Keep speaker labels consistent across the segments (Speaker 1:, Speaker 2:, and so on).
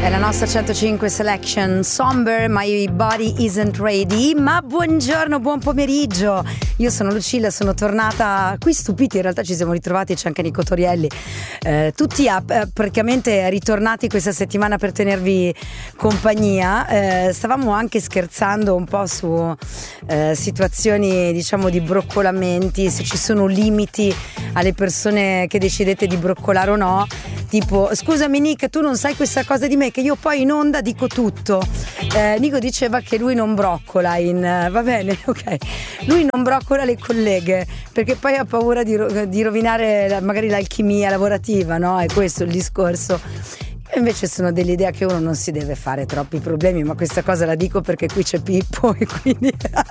Speaker 1: È la nostra 105 Selection, Somber, My Body Isn't Ready. Ma buongiorno, buon pomeriggio. Io sono Lucilla, sono tornata qui stupiti, in realtà ci siamo ritrovati, c'è anche Nico Torielli, tutti praticamente ritornati questa settimana per tenervi compagnia. Stavamo anche scherzando un po' su situazioni, diciamo, di broccolamenti, se ci sono limiti alle persone che decidete di broccolare o no. Tipo, scusami Nick, tu non sai questa cosa di me, che io poi in onda dico tutto. Nico diceva che lui non broccola va bene, ok. Lui non broccola le colleghe perché poi ha paura di rovinare magari l'alchimia lavorativa, no? È questo il discorso. Io invece sono dell'idea che uno non si deve fare troppi problemi, ma questa cosa la dico perché qui c'è Pippo e quindi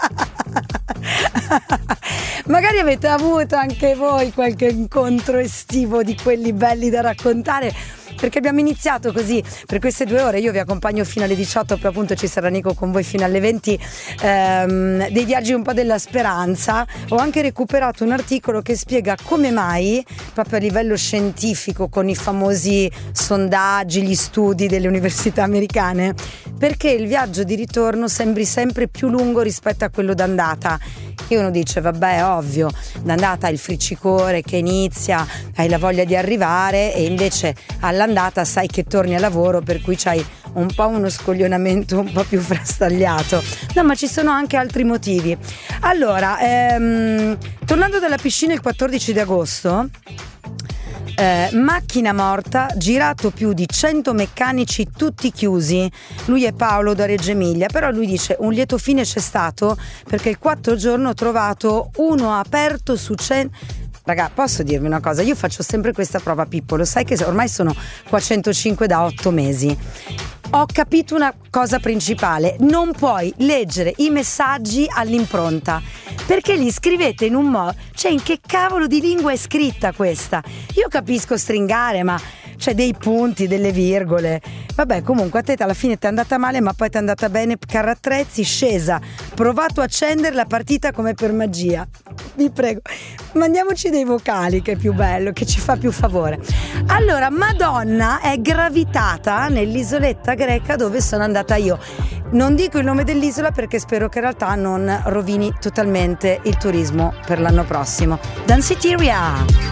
Speaker 1: magari avete avuto anche voi qualche incontro estivo di quelli belli da raccontare, perché abbiamo iniziato così per queste 2 ore. Io vi accompagno fino alle 18, poi appunto ci sarà Nico con voi fino alle 20, dei viaggi un po' della speranza. Ho anche recuperato un articolo che spiega come mai, proprio a livello scientifico, con i famosi sondaggi, gli studi delle università americane, perché il viaggio di ritorno sembri sempre più lungo rispetto a quello d'andata. E uno dice, vabbè, ovvio, d'andata hai il friccicore che inizia, hai la voglia di arrivare, e invece all'andata sai che torni a lavoro, per cui c'hai un po' uno scoglionamento un po' più frastagliato. No, ma ci sono anche altri motivi. Allora, tornando dalla piscina il 14 di agosto, macchina morta, girato più di 100 meccanici tutti chiusi. Lui è Paolo da Reggio Emilia, però lui dice un lieto fine c'è stato, perché il 4 giorno ho trovato uno aperto su 100. Raga, posso dirvi una cosa? Io faccio sempre questa prova, Pippo, lo sai che ormai sono qua 105 da 8 mesi. Ho capito una cosa principale: non puoi leggere i messaggi all'impronta, perché li scrivete in un modo, cioè in che cavolo di lingua è scritta questa? Io capisco stringare, ma c'è dei punti, delle virgole. Vabbè, comunque a te alla fine ti è andata male, ma poi ti è andata bene. Carrattrezzi, scesa, provato a accendere la partita come per magia. Vi prego, mandiamoci dei vocali, che è più bello, che ci fa più favore. Allora, Madonna è gravitata nell'isoletta greca dove sono andata io. Non dico il nome dell'isola perché spero che in realtà non rovini totalmente il turismo per l'anno prossimo. Danceteria!